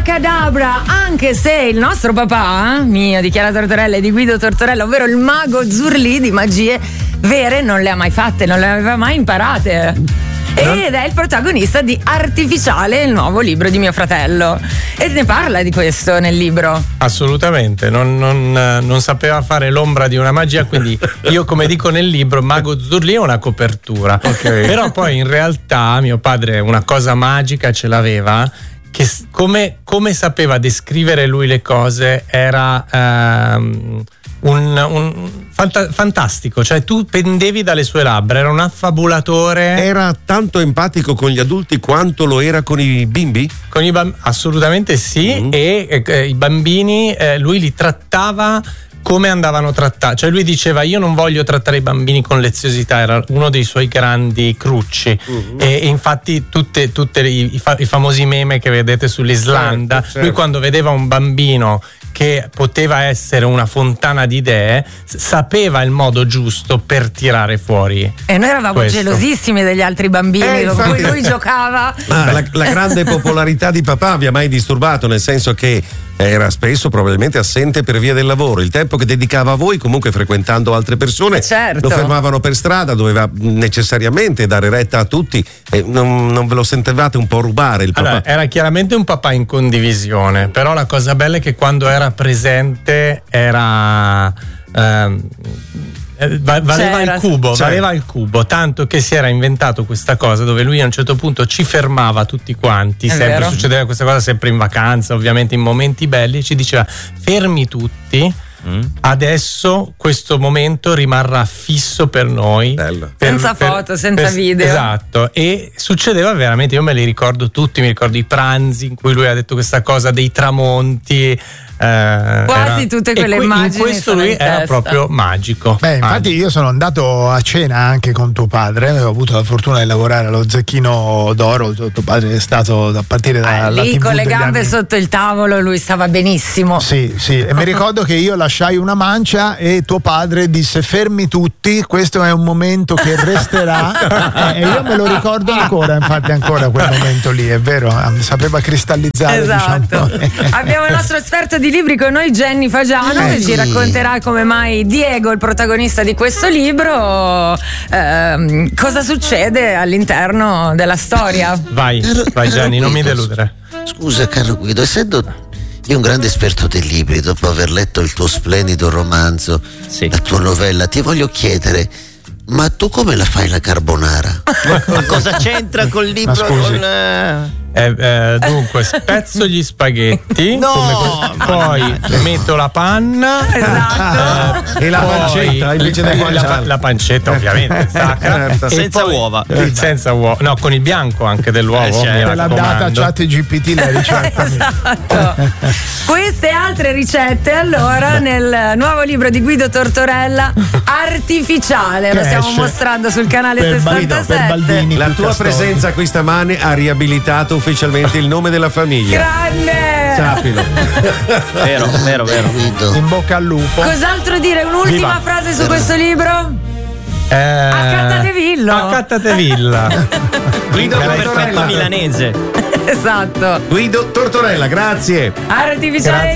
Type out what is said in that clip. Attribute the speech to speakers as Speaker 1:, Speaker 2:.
Speaker 1: Abracadabra, anche se il nostro papà, mio, di Chiara Tortorella e di Guido Tortorella, ovvero il mago Zurlì, di magie vere non le ha mai fatte, non le aveva mai imparate. Ed è il protagonista di Artificiale, il nuovo libro di mio fratello. E ne parla di questo nel libro.
Speaker 2: Assolutamente, non sapeva fare l'ombra di una magia, quindi io, come dico nel libro, Mago Zurlì è una copertura. Okay. Però poi in realtà mio padre una cosa magica ce l'aveva, che come sapeva descrivere lui le cose era fantastico, cioè tu pendevi dalle sue labbra, era un affabulatore.
Speaker 3: Era tanto empatico con gli adulti quanto lo era con i bimbi?
Speaker 2: Con i assolutamente sì. E i bambini lui li trattava come andavano trattati, cioè lui diceva: io non voglio trattare i bambini con leziosità, era uno dei suoi grandi crucci. E infatti tutte i famosi meme che vedete sull'Islanda, certo. Lui quando vedeva un bambino che poteva essere una fontana di idee, sapeva il modo giusto per tirare fuori.
Speaker 1: E noi eravamo gelosissimi degli altri bambini con cui lui giocava.
Speaker 3: La grande popolarità di papà vi ha mai disturbato? Nel senso che era spesso probabilmente assente per via del lavoro, il tempo che dedicava a voi, comunque frequentando altre persone,
Speaker 1: certo.
Speaker 3: Lo fermavano per strada, doveva necessariamente dare retta a tutti, non ve lo sentivate un po' rubare il papà?
Speaker 2: Allora, era chiaramente un papà in condivisione, però la cosa bella è che quando era presente era valeva il cubo, tanto che si era inventato questa cosa dove lui a un certo punto ci fermava tutti quanti, sempre succedeva questa cosa, sempre in vacanza, ovviamente in momenti belli, ci diceva: fermi tutti, adesso questo momento rimarrà fisso per noi,
Speaker 1: senza foto, senza video.
Speaker 2: Esatto. E succedeva veramente, io me li ricordo tutti, mi ricordo i pranzi in cui lui ha detto questa cosa dei tramonti,
Speaker 1: quasi tutte quelle immagini.
Speaker 2: In questo lui era proprio magico.
Speaker 4: Infatti io sono andato a cena anche con tuo padre, avevo avuto la fortuna di lavorare allo Zecchino d'Oro. Tuo padre è stato a partire dalla
Speaker 1: lì
Speaker 4: TV
Speaker 1: con le gambe sotto il tavolo, lui stava benissimo.
Speaker 4: Sì, e mi ricordo che io lasciai una mancia e tuo padre disse: fermi tutti, questo è un momento che resterà. E io me lo ricordo ancora, infatti ancora quel momento lì, è vero, sapeva cristallizzare.
Speaker 1: Esatto. Diciamo. Abbiamo il nostro esperto di libri con noi, Jenny Fagiano, che ci racconterà come mai Diego, il protagonista di questo libro, cosa succede all'interno della storia.
Speaker 2: Vai Jenny, non mi deludere.
Speaker 5: Scusa caro Guido, essendo io un grande esperto dei libri, dopo aver letto il tuo splendido romanzo, la tua novella, ti voglio chiedere: ma tu come la fai la carbonara?
Speaker 6: Ma cosa c'entra col libro?
Speaker 2: Dunque spezzo gli spaghetti, poi metto la panna,
Speaker 3: e la pancetta invece del guanciale.
Speaker 2: La pancetta ovviamente sacra,
Speaker 6: senza uova.
Speaker 2: Senza uova, no, con il bianco anche dell'uovo.
Speaker 4: Te l'ha data ChatGPT la ricetta.
Speaker 1: Esatto. Queste altre ricette allora nel nuovo libro di Guido Tortorella, Artificiale, lo stiamo mostrando sul canale 67.
Speaker 3: La tua presenza qui stamane ha riabilitato ufficialmente il nome della famiglia.
Speaker 1: Grande!
Speaker 3: Sappilo.
Speaker 6: Vero.
Speaker 4: In bocca al lupo.
Speaker 1: Cos'altro dire? Un'ultima frase su questo libro?
Speaker 2: Accattate villa.
Speaker 6: Guido perfetto milanese.
Speaker 1: Esatto.
Speaker 3: Guido Tortorella, grazie.
Speaker 1: Artificiale.